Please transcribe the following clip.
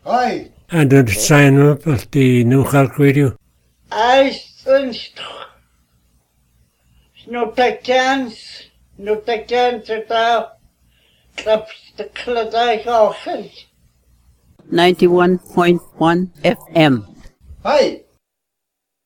Hi. And did sign up at the New Cork Radio? I syns no chance at all. That's the Clydach Orchid. 91.1 FM. Hi.